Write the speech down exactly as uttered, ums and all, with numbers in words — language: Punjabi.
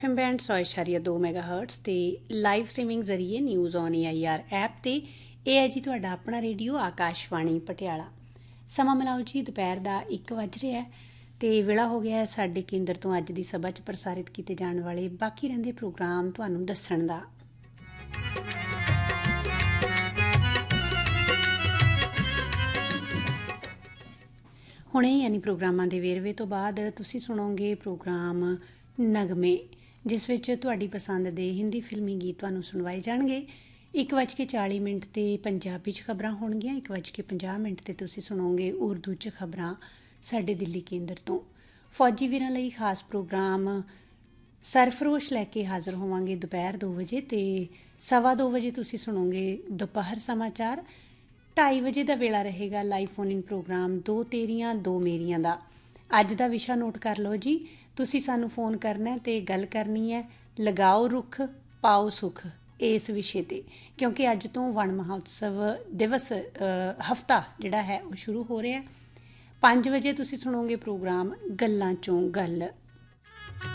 ਐਫ ਐਮ ਬੈਂਡ ਸੌ ਇਸ਼ਾਰੀਆ ਦੋ ਮੈਗਾ ਹਰਟਸ ਤੇ ਲਾਈਵ ਸਟ੍ਰੀਮਿੰਗ ਜ਼ਰੀਏ news on A I R app ਤੇ ਇਹ ਹੈ ਜੀ ਤੁਹਾਡਾ ਆਪਣਾ ਰੇਡੀਓ ਆਕਾਸ਼ਵਾਣੀ ਪਟਿਆਲਾ। ਸਮਾਂ ਮਿਲਾਓ ਜੀ ਦੁਪਹਿਰ ਦਾ ਇੱਕ ਵੱਜ ਰਿਹਾ ਤੇ ਵੇਲਾ ਹੋ ਗਿਆ ਸਾਡੇ ਕੇਂਦਰ ਤੋਂ ਅੱਜ ਦੀ ਸਭਾ 'ਚ ਪ੍ਰਸਾਰਿਤ ਕੀਤੇ ਜਾਣ ਵਾਲੇ ਬਾਕੀ ਰਹਿੰਦੇ ਪ੍ਰੋਗਰਾਮ ਤੁਹਾਨੂੰ ਦੱਸਣ ਦਾ। ਹੁਣੇ ਯਾਨੀ ਪ੍ਰੋਗਰਾਮਾਂ ਦੇ ਵੇਰਵੇ ਤੋਂ ਬਾਅਦ ਤੁਸੀਂ ਸੁਣੋਗੇ ਪ੍ਰੋਗਰਾਮ ਨਗਮੇ, ਜਿਸ ਵਿੱਚ ਤੁਹਾਡੀ ਪਸੰਦ ਦੇ ਹਿੰਦੀ ਫਿਲਮੀ ਗੀਤ ਤੁਹਾਨੂੰ ਸੁਣਵਾਏ ਜਾਣਗੇ। ਇੱਕ ਵੱਜ ਕੇ ਚਾਲੀ ਮਿੰਟ 'ਤੇ ਪੰਜਾਬੀ 'ਚ ਖਬਰਾਂ ਹੋਣਗੀਆਂ। ਇੱਕ ਵੱਜ ਕੇ ਪੰਜਾਹ ਮਿੰਟ 'ਤੇ ਤੁਸੀਂ ਸੁਣੋਗੇ ਉਰਦੂ 'ਚ ਖਬਰਾਂ ਸਾਡੇ ਦਿੱਲੀ ਕੇਂਦਰ ਤੋਂ। ਫੌਜੀ ਵੀਰਾਂ ਲਈ ਖਾਸ ਪ੍ਰੋਗਰਾਮ ਸਰਫਰੋਸ਼ ਲੈ ਕੇ ਹਾਜ਼ਰ ਹੋਵਾਂਗੇ ਦੁਪਹਿਰ ਦੋ ਵਜੇ ਅਤੇ ਸਵਾ ਦੋ ਵਜੇ ਤੁਸੀਂ ਸੁਣੋਗੇ ਦੁਪਹਿਰ ਸਮਾਚਾਰ। ਢਾਈ ਵਜੇ ਦਾ ਵੇਲਾ ਰਹੇਗਾ ਲਾਈਵ ਫੋਨ ਇਨ ਪ੍ਰੋਗਰਾਮ ਦੋ ਤੇਰੀਆਂ ਦੋ ਮੇਰੀਆਂ ਦਾ। ਅੱਜ ਦਾ ਵਿਸ਼ਾ ਨੋਟ ਕਰ ਲਓ ਜੀ, ਤੁਸੀਂ ਸਾਨੂੰ ਫੋਨ ਕਰਨਾ ਅਤੇ ਗੱਲ ਕਰਨੀ ਹੈ ਲਗਾਓ ਰੁੱਖ ਪਾਓ ਸੁੱਖ ਇਸ ਵਿਸ਼ੇ 'ਤੇ, ਕਿਉਂਕਿ ਅੱਜ ਤੋਂ ਵਣ ਮਹੋਤਸਵ ਦਿਵਸ ਹਫ਼ਤਾ ਜਿਹੜਾ ਹੈ ਉਹ ਸ਼ੁਰੂ ਹੋ ਰਿਹਾ। ਪੰਜ ਵਜੇ ਤੁਸੀਂ ਸੁਣੋਗੇ ਪ੍ਰੋਗਰਾਮ ਗੱਲਾਂ 'ਚੋਂ ਗੱਲ।